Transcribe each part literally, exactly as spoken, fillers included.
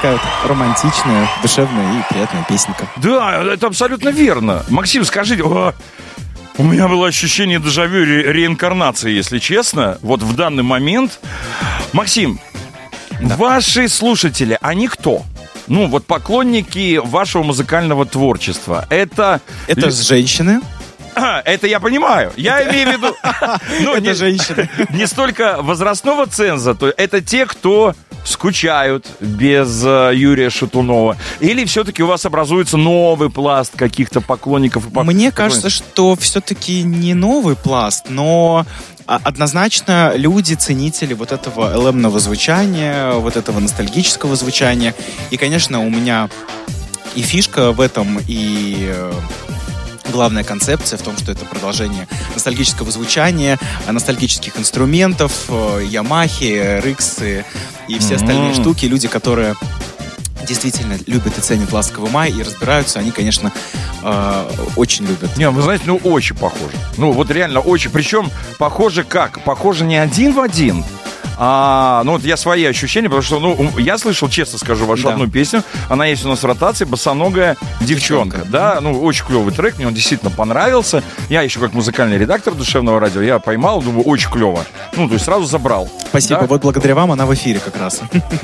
такая вот романтичная, душевная и приятная песенка. Да, это абсолютно верно. Максим, скажите, о, у меня было ощущение дежавю, ре- реинкарнации, если честно, вот в данный момент. Максим, да. Ваши слушатели, они кто? Ну, вот поклонники вашего музыкального творчества. Это... Это женщины. Это я понимаю. Я это... имею в виду... Ну, это не, женщины. Не столько возрастного ценза, то это те, кто скучают без uh, Юрия Шатунова. Или все-таки у вас образуется новый пласт каких-то поклонников? И Мне кажется, что все-таки не новый пласт, но... Однозначно люди, ценители вот этого эл эм-ного звучания, вот этого ностальгического звучания. И, конечно, у меня и фишка в этом, и главная концепция в том, что это продолжение ностальгического звучания, ностальгических инструментов, Ямахи, Риксы и все остальные mm-hmm. штуки. Люди, которые действительно любят и ценят «Ласковый май» и разбираются, они, конечно, э, очень любят. Не, вы знаете, ну очень похоже. Ну вот реально очень. Причем похоже как? Похоже не один в один. А, ну вот я свои ощущения, потому что, ну, я слышал, честно скажу, вашу да. одну песню. Она есть у нас в ротации, «Босоногая девчонка». девчонка. Да, ну очень клевый трек, мне он действительно понравился. Я еще как музыкальный редактор душевного радио, я поймал, думаю, очень клево. Ну, то есть сразу забрал. Спасибо, да? Вот благодаря вам она в эфире как раз.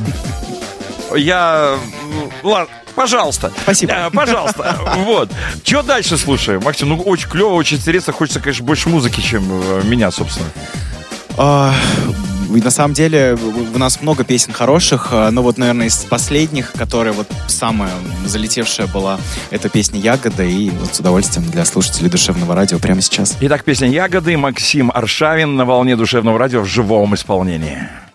Я... Ладно, пожалуйста. Спасибо. А, пожалуйста. Вот. Что дальше слушаем? Максим, ну очень клево, очень интересно. Хочется, конечно, больше музыки, чем меня, собственно. А, на самом деле у нас много песен хороших, но вот, наверное, из последних, которая вот самая залетевшая была, это песня «Ягода», и вот с удовольствием для слушателей душевного радио прямо сейчас. Итак, песня «Ягоды», Максим Аршавин на волне душевного радио в живом исполнении.